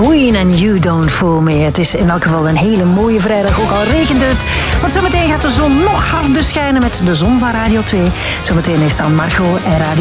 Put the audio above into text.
Queen en You Don't Fool Me. Het is in elk geval een hele mooie vrijdag, ook al regent het. Want zometeen gaat de zon nog harder schijnen met de zon van Radio 2. Zometeen is dan Margot en Radio